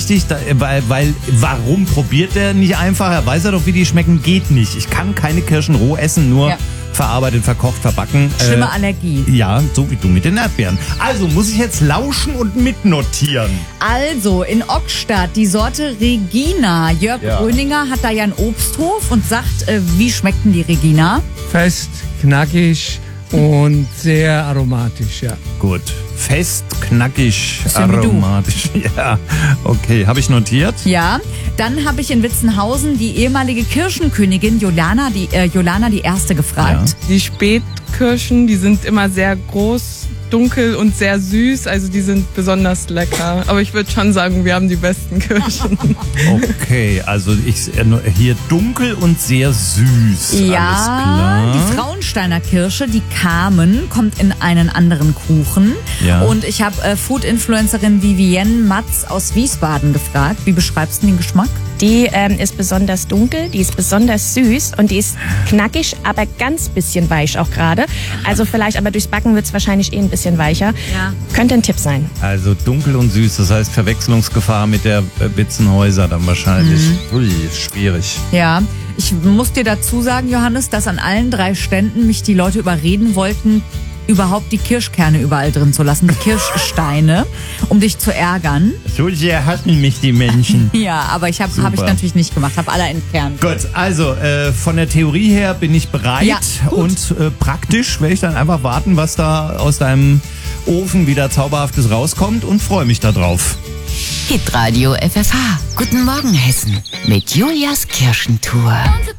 richtig, weil warum probiert der nicht einfach? Er weiß ja doch, wie die schmecken, geht nicht. Ich kann keine Kirschen roh essen, nur verarbeitet, verkocht, verbacken. Schlimme Allergie. Ja, so wie du mit den Erdbeeren. Also muss ich jetzt lauschen und mitnotieren. Also in Ockstadt die Sorte Regina. Jörg Gröninger hat da ja einen Obsthof und sagt, wie schmeckt denn die Regina? Fest, knackig und sehr aromatisch, ja. Gut. Fest, knackig, Bisschen wie du. aromatisch. Ja, okay. Habe ich notiert? Ja, dann habe ich in Witzenhausen die ehemalige Kirschenkönigin Jolana die Erste gefragt. Die Spätkirschen, die sind immer sehr groß, dunkel und sehr süß, also die sind besonders lecker. Aber ich würde schon sagen, wir haben die besten Kirschen. Okay, also hier dunkel und sehr süß. Alles klar. Die Frauensteiner Kirsche, die Carmen, kommt in einen anderen Kuchen. Ja. Und ich habe Food-Influencerin Vivienne Matz aus Wiesbaden gefragt. Wie beschreibst du den Geschmack? Die ist besonders dunkel, die ist besonders süß und die ist knackig, aber ganz bisschen weich auch gerade. Also vielleicht, aber durchs Backen wird es wahrscheinlich ein bisschen weicher. Ja. Könnte ein Tipp sein. Also dunkel und süß, das heißt Verwechslungsgefahr mit der Witzenhäuser dann wahrscheinlich. Ui, schwierig. Ja, ich muss dir dazu sagen, Johannes, dass an allen 3 Ständen mich die Leute überreden wollten, überhaupt die Kirschkerne überall drin zu lassen, die Kirschsteine, um dich zu ärgern. So sehr hassen mich die Menschen. Ja, aber hab ich Super. natürlich nicht gemacht, habe alle entfernt. Gut, also von der Theorie her bin ich bereit Ja, gut. und praktisch werde ich dann einfach warten, was da aus deinem Ofen wieder Zauberhaftes rauskommt und freue mich da drauf. Hitradio FFH. Guten Morgen, Hessen. Mit Julias Kirschentour.